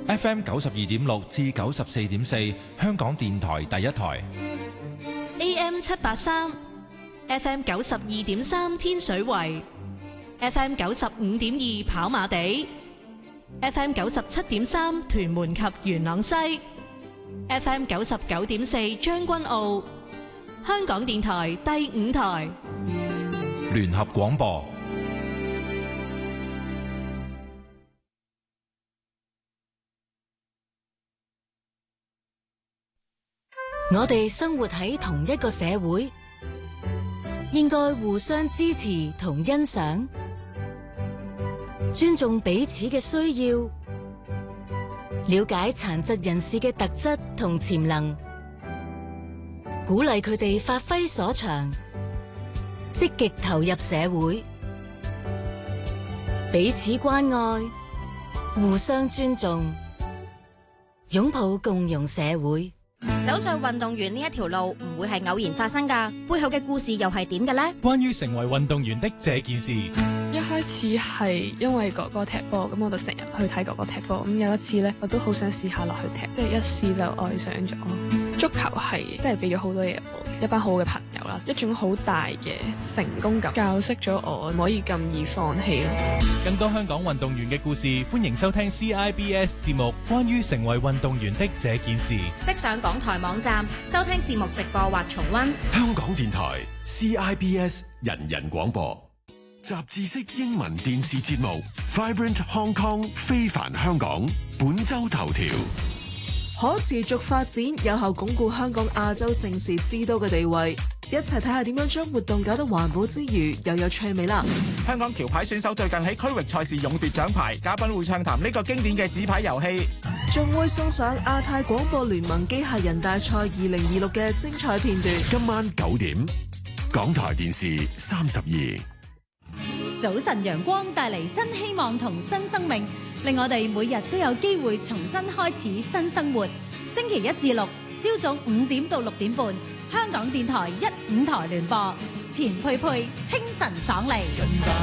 FM 92.6至94.4，香港電台第一台。 AM 783 FM 92.3天水圍 FM 95.2跑馬地 FM 97.3屯門及元朗西 FM 99.4將軍澳，香港電台第五台聯合廣播。 我哋生活喺同一個社會，應該互相支持同欣賞，尊重彼此嘅需要，了解殘疾人士嘅特質同潛能，鼓勵佢哋發揮所長，積極投入社會，彼此關愛，互相尊重，擁抱共融社會。 走上運動員呢一條路唔會係偶然發生㗎，背後嘅故事又係點嘅呢？ 關於成為運動員的這件事， 一開始係因為哥哥踢波，咁我就成日去睇哥哥踢波。咁有一次呢，我都好想試下落去踢，即係一試就愛上咗。足球係真係俾咗好多嘢我，一班好嘅朋友啦，一種好大嘅成功感，教識咗我唔可以咁易放棄咯。 更多香港運動員嘅故事，歡迎收聽 CIBS 節目《關於成為運動員的這件事》， 即上港台網站收聽節目直播或重溫。 香港電台 CIBS 人人廣播，雜誌式英文電視節目 Vibrant Hong Kong 非凡香港本周頭條。 可持續發展有效鞏固香港亞洲盛事之都嘅地位，一齊睇下點樣將活動搞得環保之餘又有趣味啦！ 香港橋牌選手最近喺區域賽事勇奪獎牌，嘉賓會暢談呢個經典嘅紙牌遊戲， 仲會送上亞太廣播聯盟機械人大賽2026嘅精彩片段。 今晚9點，港台電視32。 早晨陽光帶嚟新希望同新生命，令我哋每日都有機會重新開始新生活。星期一至六朝早5點到6點半，香港電台15台聯播，錢佩佩清晨爽利。